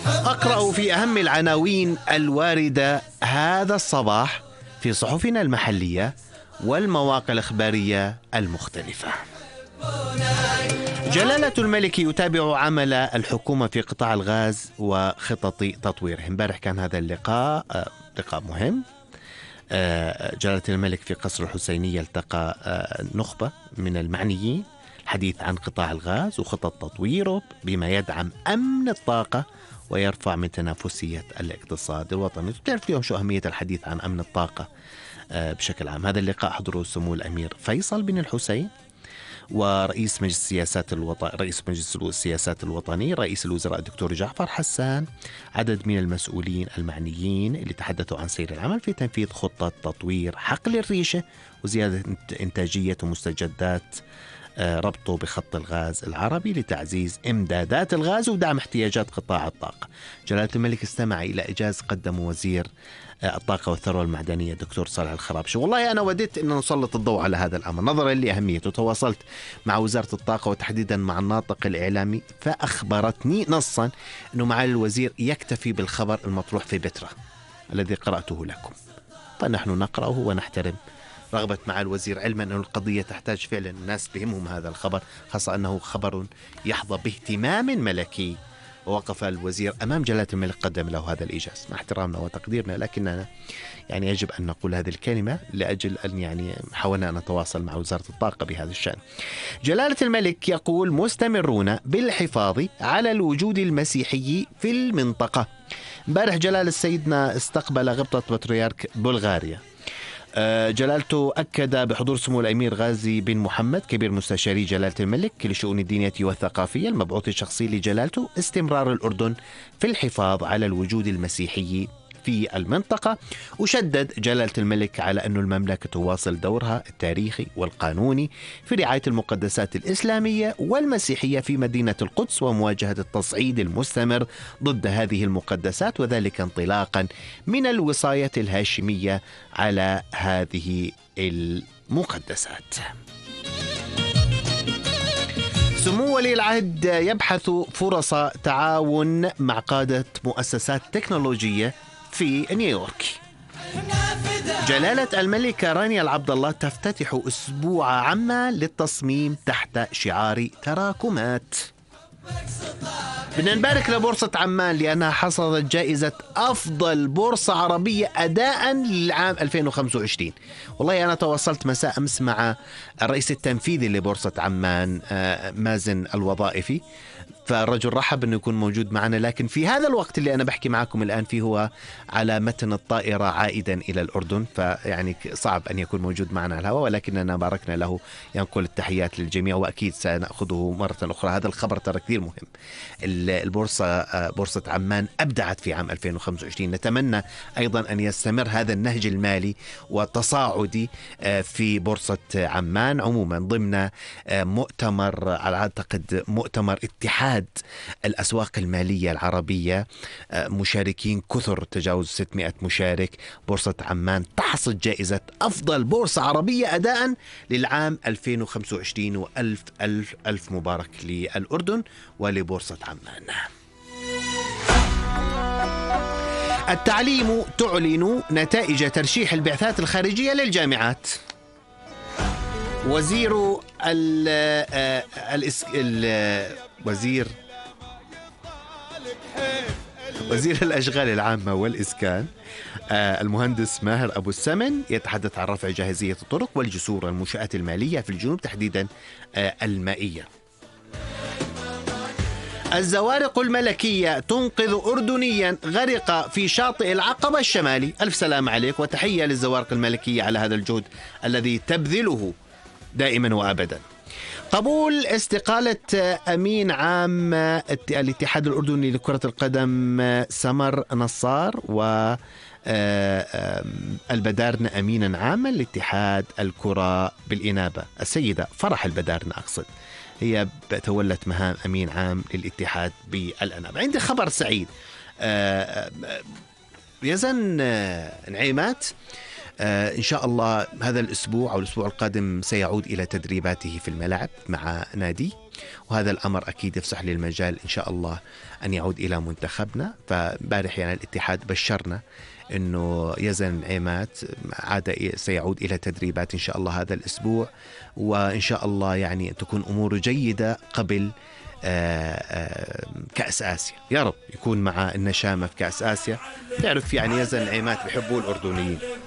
أقرأ في أهم العناوين الواردة هذا الصباح في صحفنا المحلية والمواقع الإخبارية المختلفة. جلالة الملك يتابع عمل الحكومة في قطاع الغاز وخطط تطويره. امبارح كان هذا اللقاء لقاء مهم. جلالة الملك في قصر الحسينية التقى نخبة من المعنيين الحديث عن قطاع الغاز وخطط تطويره بما يدعم أمن الطاقة ويرفع من تنافسية الاقتصاد الوطني. تعرف اليوم شو أهمية الحديث عن أمن الطاقة بشكل عام. هذا اللقاء حضره سمو الأمير فيصل بن الحسين ورئيس مجلس السياسات الوطني رئيس الوزراء الدكتور جعفر حسان، عدد من المسؤولين المعنيين اللي تحدثوا عن سير العمل في تنفيذ خطة تطوير حقل الريشة وزيادة إنتاجية ومستجدات ربطه بخط الغاز العربي لتعزيز إمدادات الغاز ودعم احتياجات قطاع الطاقة. جلالة الملك استمع إلى إجازة قدمه وزير الطاقة والثروة المعدنية الدكتور صالح الخرابشي. والله أنا وددت أن نسلط الضوء على هذا الأمر نظرا لأهميته. تواصلت مع وزارة الطاقة وتحديدا مع الناطق الإعلامي فأخبرتني نصا أنه معالي الوزير يكتفي بالخبر المطروح في بترة الذي قرأته لكم، فنحن نقرأه ونحترم رغبة معالي الوزير، علما أن القضية تحتاج فعلا الناس بهمهم هذا الخبر، خاصة أنه خبر يحظى باهتمام ملكي. ووقف الوزير أمام جلالة الملك قدم له هذا الإيجاز مع احترامنا وتقديرنا، لكننا يجب أن نقول هذه الكلمة لأجل أن حاولنا أن نتواصل مع وزارة الطاقة بهذا الشأن. جلالة الملك يقول مستمرون بالحفاظ على الوجود المسيحي في المنطقة. امبارح جلالة سيدنا استقبل غبطة بطريرك بلغاريا. جلالته أكد بحضور سمو الأمير غازي بن محمد كبير مستشاري جلالة الملك لشؤون الدينية والثقافية المبعوث الشخصي لجلالته استمرار الأردن في الحفاظ على الوجود المسيحي في المنطقة. وشدد جلالة الملك على أن المملكة تواصل دورها التاريخي والقانوني في رعاية المقدسات الإسلامية والمسيحية في مدينة القدس ومواجهة التصعيد المستمر ضد هذه المقدسات، وذلك انطلاقا من الوصاية الهاشمية على هذه المقدسات. سمو ولي العهد يبحث فرص تعاون مع قادة مؤسسات تكنولوجية في نيويورك. جلالة الملكة رانيا العبد الله تفتتح أسبوع عمان للتصميم تحت شعار تراكمات. بدنا نبارك لبورصة عمان لأنها حصدت جائزة أفضل بورصة عربية أداء للعام 2025. والله أنا تواصلت مساء أمس مع الرئيس التنفيذي لبورصة عمان مازن الوظائفي، فالرجل رحب أنه يكون موجود معنا، لكن في هذا الوقت اللي أنا بحكي معكم الآن فيه هو على متن الطائرة عائدا إلى الأردن، صعب أن يكون موجود معنا على الهواء، ولكننا باركنا له ينقل التحيات للجميع وأكيد سنأخذه مرة أخرى. هذا الخبر ترى كثير مهم. بورصة عمان أبدعت في عام 2025. نتمنى أيضا أن يستمر هذا النهج المالي والتصاعدي في بورصة عمان عموما ضمن مؤتمر على أعتقد مؤتمر اتحاد الأسواق المالية العربية. مشاركين كثر تجاوز 600 مشارك. بورصة عمان تحصد جائزة أفضل بورصة عربية أداء للعام 2025 وألف ألف ألف مبارك للأردن ولبورصة عمان. التعليم تعلن نتائج ترشيح البعثات الخارجية للجامعات. وزير الأشغال العامة والإسكان المهندس ماهر أبو السمن يتحدث عن رفع جاهزية الطرق والجسور والمنشآت المالية في الجنوب تحديدا المائية. الزوارق الملكية تنقذ أردنيا غرق في شاطئ العقبة الشمالي. ألف سلام عليك وتحية للزوارق الملكية على هذا الجهد الذي تبذله دائما وأبدا. قبول استقالة أمين عام الاتحاد الأردني لكرة القدم سمر نصار والبدارن أمينا عاما لاتحاد الكرة بالإنابة. السيدة فرح البدارن أقصد هي تولت مهام أمين عام للاتحاد بالإنابة. عندي خبر سعيد. يزن نعيمات إن شاء الله هذا الأسبوع أو الأسبوع القادم سيعود إلى تدريباته في الملعب مع نادي، وهذا الأمر أكيد يفسح لي المجال إن شاء الله أن يعود إلى منتخبنا. فبارح يعني الاتحاد بشرنا أنه يزن عماد سيعود إلى تدريبات إن شاء الله هذا الأسبوع، وإن شاء الله يعني تكون أموره جيدة قبل كأس آسيا. يا رب يكون مع النشامة في كأس آسيا. تعرف يعني يزن عماد بحبوا الأردنيين.